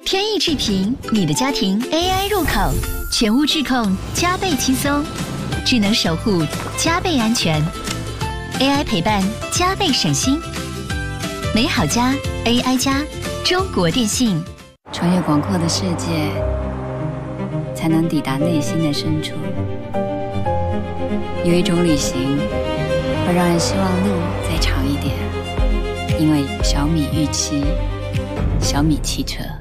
天意智屏，你的家庭 AI 入口，全屋智控加倍轻松，智能守护加倍安全 ，AI 陪伴加倍省心。美好家 AI 家，中国电信。 穿越广阔的世界，才能抵达内心的深处。有一种旅行，会让人希望路再长一点，因为小米预期，小米汽车。